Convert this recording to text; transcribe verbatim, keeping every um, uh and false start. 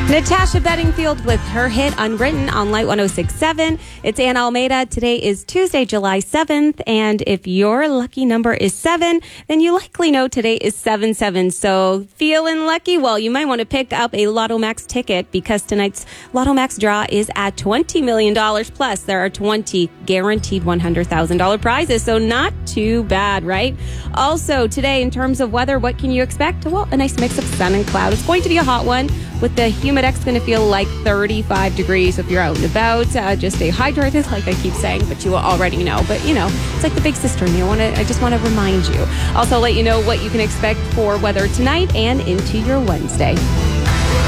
Natasha Bedingfield with her hit Unwritten on Light one oh six point seven. It's Anna Almeida. Today is Tuesday, July seventh. And if your lucky number is seven, then you likely know today is seven seven. So feeling lucky? Well, you might want to pick up a Lotto Max ticket because tonight's Lotto Max draw is at twenty million dollars. Plus, there are twenty guaranteed one hundred thousand dollars prizes. So not too bad, right? Also, today, in terms of weather, what can you expect? Well, a nice mix of sun and cloud. It's going to be a hot one, with the humidex going to feel like thirty-five degrees. So if you're out and about, uh, just stay hydrated, like I keep saying, but you will already know. But, you know, it's like the big sister, and you want to, I just want to remind you. Also, let you know what you can expect for weather tonight and into your Wednesday.